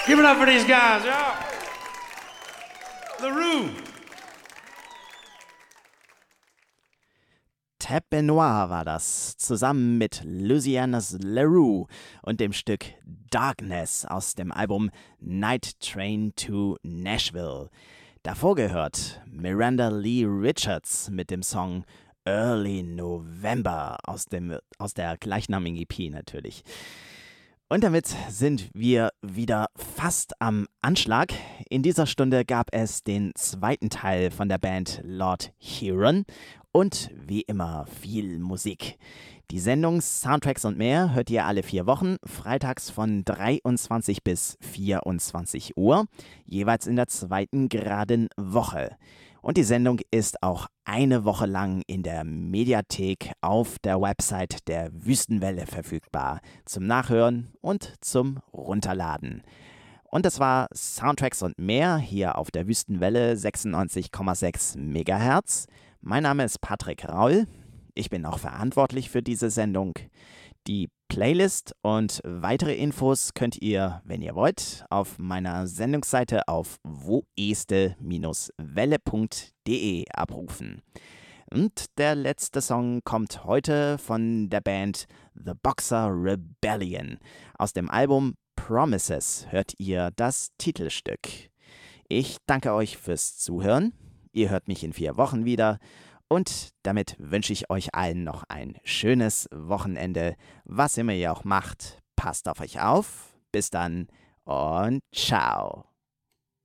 Give it up for these guys, y'all. The Room. Tab Benoit war das, zusammen mit Louisianas LaRue und dem Stück Darkness aus dem Album Night Train to Nashville. Davor gehört Miranda Lee Richards mit dem Song Early November aus der gleichnamigen EP natürlich. Und damit sind wir wieder fast am Anschlag. In dieser Stunde gab es den zweiten Teil von der Band Lord Huron und wie immer viel Musik. Die Sendung Soundtracks und mehr hört ihr alle 4 Wochen, freitags von 23 bis 24 Uhr, jeweils in der zweiten geraden Woche. Und die Sendung ist auch eine Woche lang in der Mediathek auf der Website der Wüstenwelle verfügbar, zum Nachhören und zum Runterladen. Und das war Soundtracks und mehr hier auf der Wüstenwelle 96,6 MHz. Mein Name ist Patrick Raul. Ich bin auch verantwortlich für diese Sendung. Die Playlist und weitere Infos könnt ihr, wenn ihr wollt, auf meiner Sendungsseite auf woeste-welle.de abrufen. Und der letzte Song kommt heute von der Band The Boxer Rebellion. Aus dem Album Promises hört ihr das Titelstück. Ich danke euch fürs Zuhören. Ihr hört mich in 4 Wochen wieder. Und damit wünsche ich euch allen noch ein schönes Wochenende. Was immer ihr auch macht, passt auf euch auf. Bis dann und ciao.